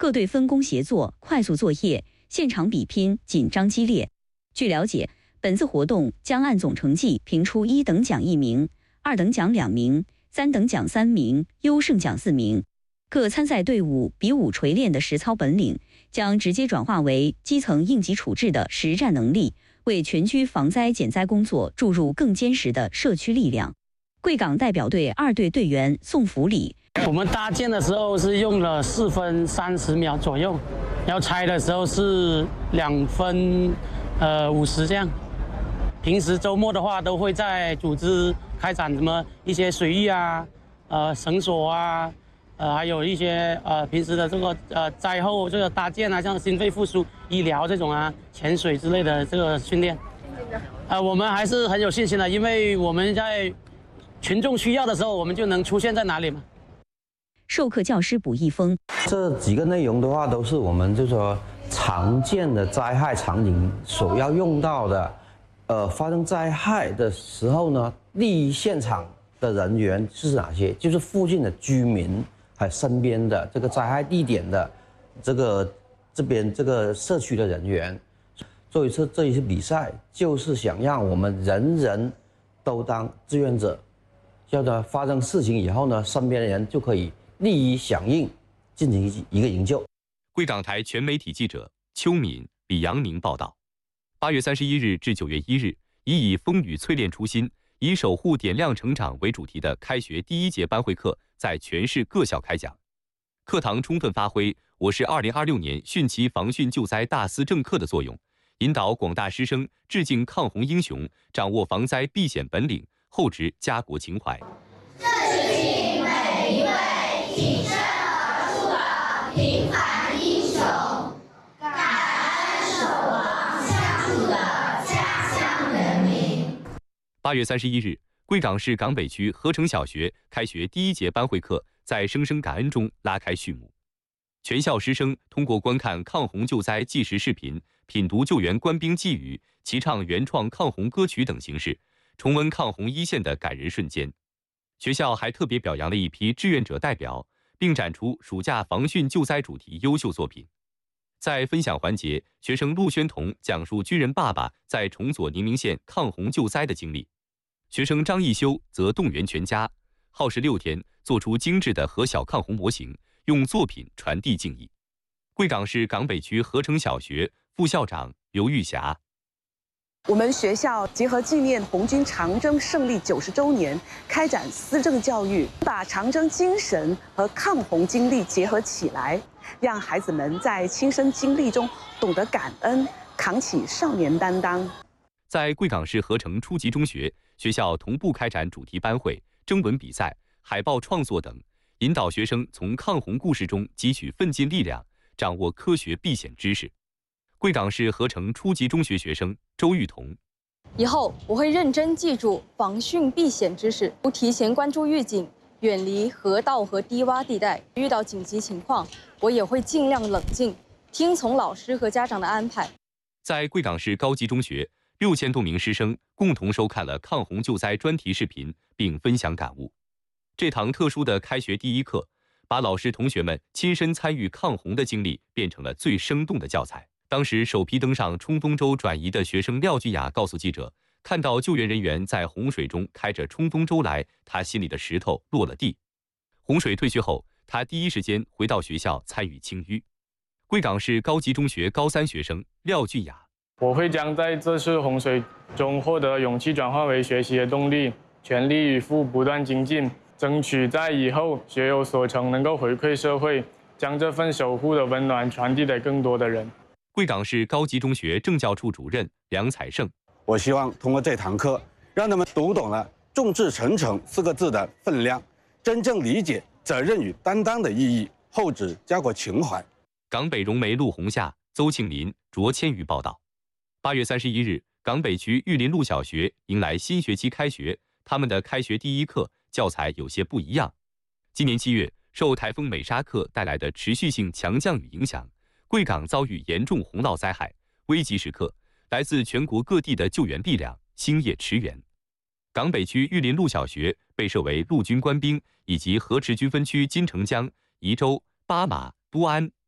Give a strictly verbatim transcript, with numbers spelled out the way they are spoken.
各队分工协作，快速作业，现场比拼紧张激烈。据了解，本次活动将按总成绩评出一等奖一名，二等奖两名，三等奖三名，优胜奖四名。各参赛队伍比武锤炼的实操本领，将直接转化为基层应急处置的实战能力，为全区防灾减灾工作注入更坚实的社区力量。贵港代表队二队队员送福礼。 我们搭建的时候是用了四分三十秒左右，要拆的时候是两分呃五十这样。平时周末的话，都会在组织开展什么一些水域啊、呃绳索啊，呃还有一些呃平时的这个呃灾后这个搭建啊，像心肺复苏、医疗这种啊、潜水之类的这个训练。呃，我们还是很有信心的，因为我们在群众需要的时候，我们就能出现在哪里嘛。 授课教师卜一峰， 这几个内容的话，都是我们就说常见的灾害场景所要用到的。呃，发生灾害的时候呢，第一现场的人员是哪些？就是附近的居民，还有身边的这个灾害地点的这个这边这个社区的人员。做一次这一次比赛，就是想让我们人人都当志愿者，叫做发生事情以后呢，身边的人就可以立即响应，进行一个营救。 贵港台全媒体记者邱敏、李阳明报道。八月三十一日至九月一日，以以风雨淬炼初心，以守护点亮成长为主题的开学第一节班会课在全市各校开讲。课堂充分发挥我市二零二六年汛期防汛救灾大司政课的作用，引导广大师生致敬抗洪英雄，掌握防灾避险本领，厚植家国情怀。 这是敬每一位挺身而出的平凡英雄，感恩守望相助的家乡人民。 八月三十一日，贵港市港北区合成小学开学第一节班会课在声声感恩中拉开序幕。全校师生通过观看抗洪救灾纪实视频、品读救援官兵寄语、齐唱原创抗洪歌曲等形式，重温抗洪一线的感人瞬间。学校还特别表扬了一批志愿者代表，并展出暑假防汛救灾主题优秀作品。在分享环节，学生陆宣彤讲述军人爸爸在崇左宁明县抗洪救灾的经历，学生张义修则动员全家，耗时六天做出精致的核小抗洪模型，用作品传递敬意。贵港市港北区合成小学副校长刘玉霞， 我们学校结合纪念红军长征胜利九十周年，开展思政教育，把长征精神和抗洪经历结合起来，让孩子们在亲身经历中懂得感恩，扛起少年担当。 在贵港市合成初级中学，学校同步开展主题班会、征文比赛、海报创作等，引导学生从抗洪故事中汲取奋进力量，掌握科学避险知识。贵港市合成初级中学学生周玉彤， 以后我会认真记住防汛避险知识，不提前关注预警，远离河道和低洼地带。遇到紧急情况，我也会尽量冷静，听从老师和家长的安排。 在贵港市高级中学，六千多名师生共同收看了抗洪救灾专题视频，并分享感悟。这堂特殊的开学第一课，把老师同学们亲身参与抗洪的经历变成了最生动的教材。当时首批登上冲锋舟转移的学生廖俊雅告诉记者，看到救援人员在洪水中开着冲锋舟来，他心里的石头落了地。洪水退去后，他第一时间回到学校参与清淤。贵港市高级中学高三学生廖俊雅， 我会将在这次洪水中获得勇气转化为学习的动力，全力以赴不断精进，争取在以后学有所成，能够回馈社会，将这份守护的温暖传递给更多的人。 贵港市高级中学政教处主任梁彩胜， 我希望通过这堂课，让他们读懂了众志成城四个字的分量，真正理解责任与担当的意义，厚植家国情怀。 港北融媒陆红夏、邹庆林、卓千余报道。八月三十一日，港北区玉林路小学迎来新学期开学，他们的开学第一课教材有些不一样。今年七月，受台风美沙克带来的持续性强降雨影响，贵港遭遇严重洪涝灾害，危急时刻，来自全国各地的救援力量星夜驰援。港北区玉林路小学被设为陆军官兵以及河池军分区金城江、宜州、巴马、都安、